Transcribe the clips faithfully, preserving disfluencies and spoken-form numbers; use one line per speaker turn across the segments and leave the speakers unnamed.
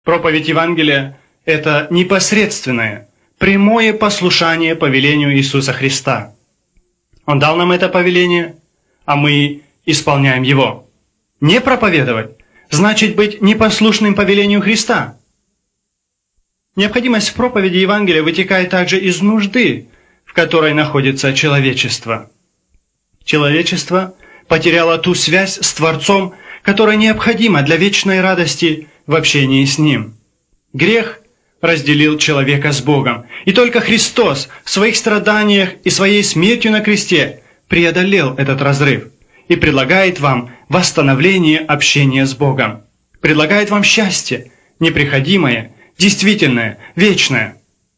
Проповедь Евангелия – это непосредственное, прямое послушание повелению Иисуса Христа. Он дал нам это повеление, а мы исполняем его. Не проповедовать значит быть непослушным повелению Христа. Необходимость в проповеди Евангелия вытекает также из нужды, в которой находится человечество. Человечество потеряло ту связь с Творцом, которая необходима для вечной радости в общении с Ним. Грех разделил человека с Богом, и только Христос в своих страданиях и своей смертью на кресте преодолел этот разрыв и предлагает вам восстановление общения с Богом, предлагает вам счастье, неприходимое, действительное, вечное.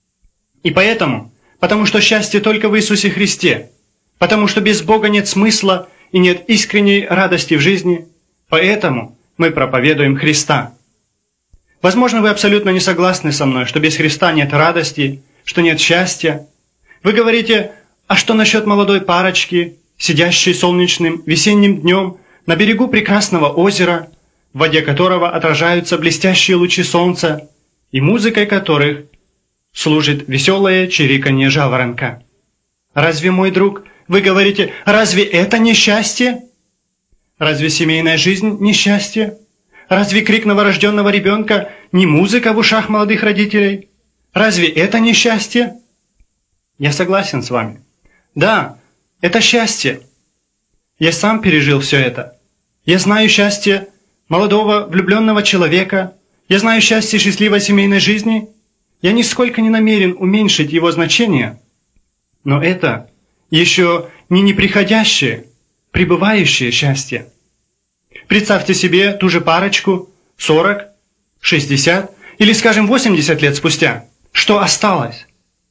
И поэтому, потому что счастье только в Иисусе Христе, потому что без Бога нет смысла и нет искренней радости в жизни, поэтому мы проповедуем Христа. Возможно, вы абсолютно не согласны со мной, что без Христа нет радости, что нет счастья. Вы говорите, а что насчет молодой парочки, сидящей солнечным весенним днем на берегу прекрасного озера, в воде которого отражаются блестящие лучи солнца, и музыкой которых служит веселое чириканье жаворонка? Разве, мой друг, вы говорите, разве это не счастье? Разве семейная жизнь не счастье? Разве крик новорожденного ребенка не музыка в ушах молодых родителей? Разве это не счастье? Я согласен с вами. Да, это счастье. Я сам пережил все это. Я знаю счастье молодого влюбленного человека. Я знаю счастье счастливой семейной жизни. Я нисколько не намерен уменьшить его значение. Но это еще не неприходящее, пребывающее счастье. Представьте себе ту же парочку сорок, шестьдесят или, скажем, восемьдесят лет спустя. Что осталось?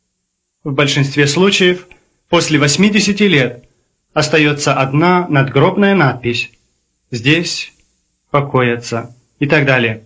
В большинстве случаев после восьмидесяти лет остается одна надгробная надпись «Здесь покоятся» и так далее.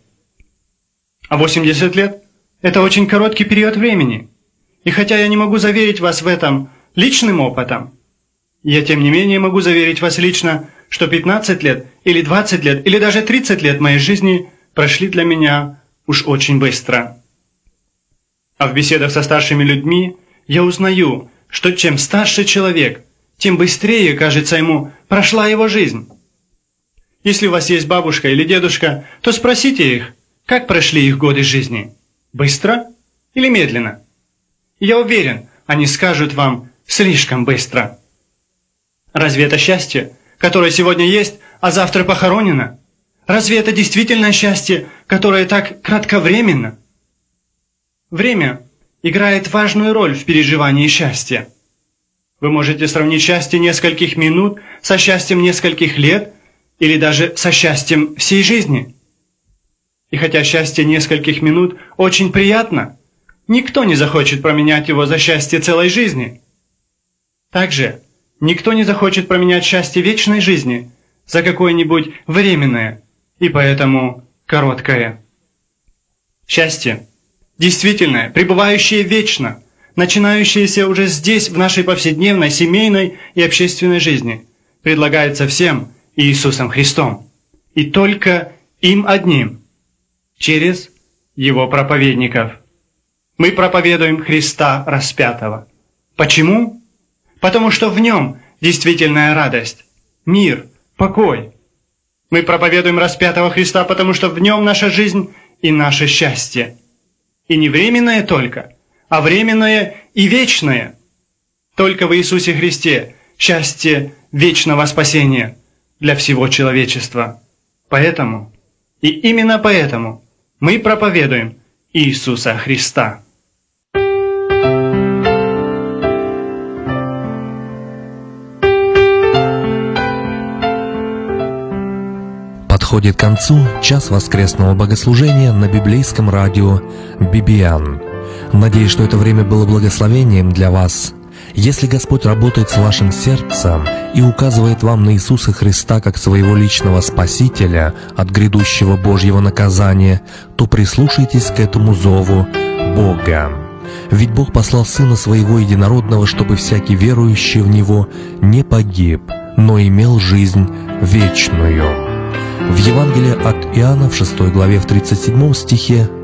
А восемьдесят лет – это очень короткий период времени. И хотя я не могу заверить вас в этом личным опытом, я тем не менее могу заверить вас лично, что пятнадцать лет или двадцать лет или даже тридцать лет моей жизни прошли для меня уж очень быстро. А в беседах со старшими людьми я узнаю, что чем старше человек, тем быстрее, кажется ему, прошла его жизнь. Если у вас есть бабушка или дедушка, то спросите их, как прошли их годы жизни. Быстро или медленно? Я уверен, они скажут вам слишком быстро. Разве это счастье, которое сегодня есть, а завтра похоронено? Разве это действительно счастье, которое так кратковременно? Время играет важную роль в переживании счастья. Вы можете сравнить счастье нескольких минут со счастьем нескольких лет или даже со счастьем всей жизни. И хотя счастье нескольких минут очень приятно, никто не захочет променять его за счастье целой жизни. Также никто не захочет променять счастье вечной жизни за какое-нибудь временное и поэтому короткое. Счастье, действительное, пребывающее вечно, начинающееся уже здесь, в нашей повседневной, семейной и общественной жизни, предлагается всем Иисусом Христом, и только им одним, через Его проповедников. Мы проповедуем Христа распятого. Почему? Потому что в Нем действительная радость, мир, покой. Мы проповедуем распятого Христа, потому что в Нем наша жизнь и наше счастье. И не временное только, а временное и вечное. Только в Иисусе Христе счастье вечного спасения для всего человечества. Поэтому, и именно поэтому, мы проповедуем Иисуса Христа.
Подходит к концу час воскресного богослужения на библейском радио Бибиан. Надеюсь, что это время было благословением для вас. Если Господь работает с вашим сердцем и указывает вам на Иисуса Христа как своего личного Спасителя от грядущего Божьего наказания, то прислушайтесь к этому зову Бога. Ведь Бог послал Сына Своего Единородного, чтобы всякий верующий в Него не погиб, но имел жизнь вечную. В Евангелии от Иоанна в шестой главе в тридцать седьмом стихе